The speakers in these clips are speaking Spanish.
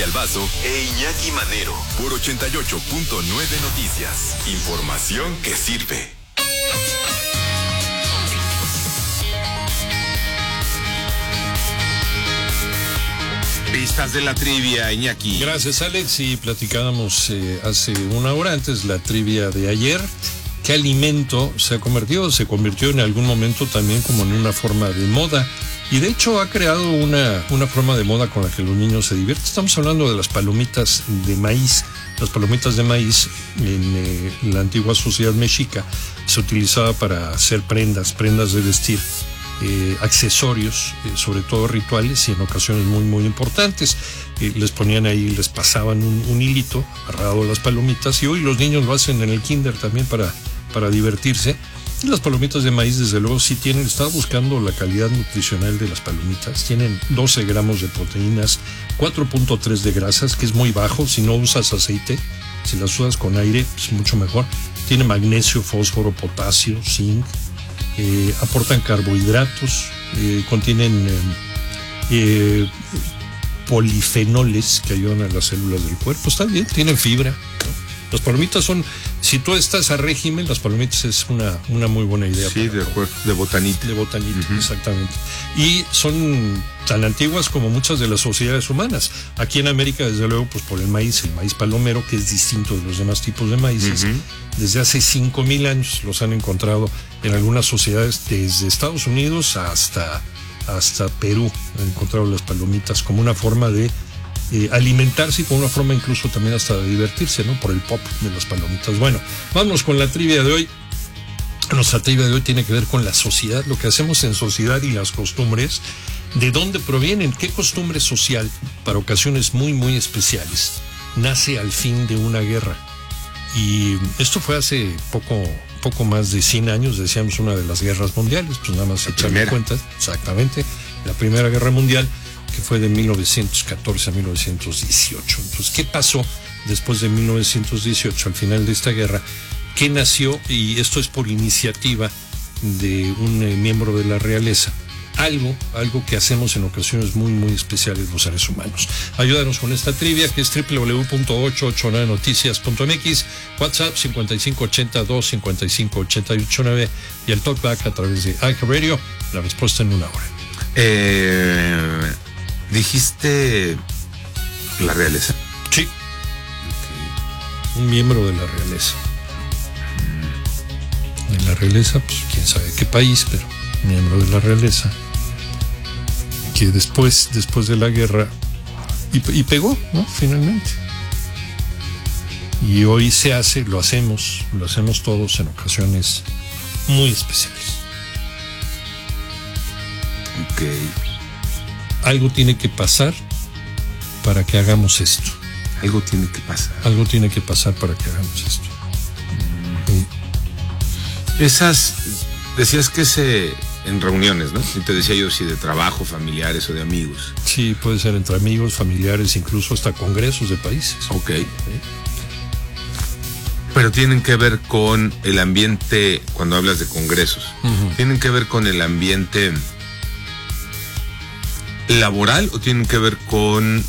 Villalbazo e Iñaki Manero por 88.9 Noticias. Información que sirve. Pistas de la trivia, Iñaki. Gracias, Alex. Y platicábamos hace una hora antes la trivia de ayer. ¿Qué alimento se convirtió en algún momento también como en una forma de moda? Y de hecho ha creado una forma de moda con la que los niños se divierten. Estamos hablando de las palomitas de maíz. Las palomitas de maíz en la antigua sociedad mexica se utilizaba para hacer prendas de vestir. Accesorios, sobre todo rituales y en ocasiones muy muy importantes. Les ponían ahí, les pasaban un hilito agarrado a las palomitas, y hoy los niños lo hacen en el kinder también para divertirse. Y las palomitas de maíz, desde luego, sí tienen, estaba buscando la calidad nutricional de las palomitas, tienen 12 gramos de proteínas, 4.3 de grasas, que es muy bajo si no usas aceite. Si las usas con aire, es mucho mejor. Tiene magnesio, fósforo, potasio, zinc. Aportan carbohidratos, contienen polifenoles que ayudan a las células del cuerpo. Está bien, tienen fibra, ¿no? Las palomitas son, si tú estás a régimen, las palomitas es una muy buena idea. Sí, de acuerdo, de botanita. De botanita, exactamente. Y son tan antiguas como muchas de las sociedades humanas. Aquí en América, desde luego, pues por el maíz palomero, que es distinto de los demás tipos de maíces. Desde hace 5,000 años los han encontrado en algunas sociedades, desde Estados Unidos hasta Perú. Han encontrado las palomitas como una forma de alimentarse, y como una forma incluso también hasta de divertirse, ¿no? Por el pop de las palomitas. Bueno, vamos con la trivia de hoy. Nuestra trivia de hoy tiene que ver con la sociedad, lo que hacemos en sociedad y las costumbres. ¿De dónde provienen? ¿Qué costumbre social, para ocasiones muy, muy especiales, nace al fin de una guerra? Y esto fue hace poco más de 100 años, decíamos, una de las guerras mundiales, pues nada más echarle cuentas. Exactamente, la Primera Guerra Mundial, que fue de 1914 a 1918. Entonces, ¿qué pasó después de 1918, al final de esta guerra? ¿Qué nació? Y esto es por iniciativa de un miembro de la realeza. Algo que hacemos en ocasiones muy, muy especiales los seres humanos. Ayúdanos con esta trivia, que es www.889noticias.mx, WhatsApp 5582-558889 y el talkback a través de iHeartRadio. La respuesta en una hora. ¿Dijiste la realeza? Sí. Okay. Un miembro de la realeza. De la realeza, pues quién sabe qué país, pero miembro de la realeza, que después de la guerra y pegó, ¿no? Finalmente. Y hoy lo hacemos todos en ocasiones muy especiales. Ok. Algo tiene que pasar para que hagamos esto. Algo tiene que pasar. Algo tiene que pasar para que hagamos esto. Esas, decías que en reuniones, ¿no? Y te decía yo si de trabajo, familiares o de amigos. Sí, puede ser entre amigos, familiares, incluso hasta congresos de países. Ok. Pero tienen que ver con el ambiente, cuando hablas de congresos, ¿tienen que ver con el ambiente laboral o tienen que ver con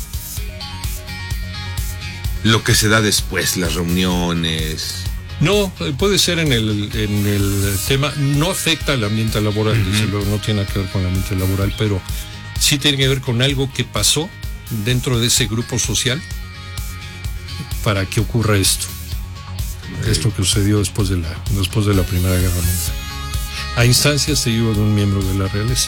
lo que se da después, las reuniones? No, puede ser en el tema, no afecta al ambiente laboral, desde luego no tiene que ver con el ambiente laboral, pero sí tiene que ver con algo que pasó dentro de ese grupo social para que ocurra esto. Esto que sucedió después de la Primera Guerra Mundial. A instancias, te digo, de un miembro de la realeza.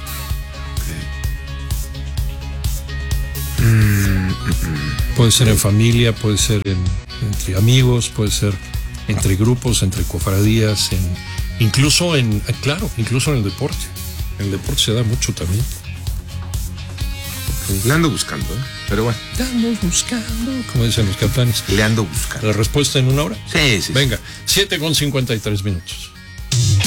Puede ser en familia, puede ser entre amigos, puede ser entre grupos, entre cofradías, incluso en el deporte. En el deporte se da mucho también. Le ando buscando, pero bueno. Le ando buscando, como dicen los capitanes. Le ando buscando. ¿La respuesta en una hora? Sí. Venga, 7:53 minutos.